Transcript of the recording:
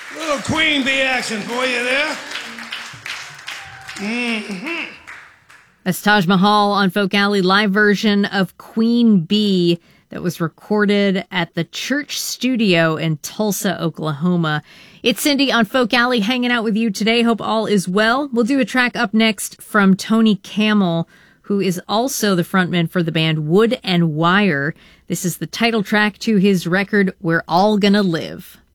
Little Queen Bee action for you there. That's Taj Mahal on Folk Alley, live version of Queen Bee that was recorded at the Church Studio in Tulsa, Oklahoma. It's Cindy on Folk Alley hanging out with you today. Hope all is well. We'll do a track up next from Tony Camel, who is also the frontman for the band Wood and Wire. This is the title track to his record, We're All Gonna Live.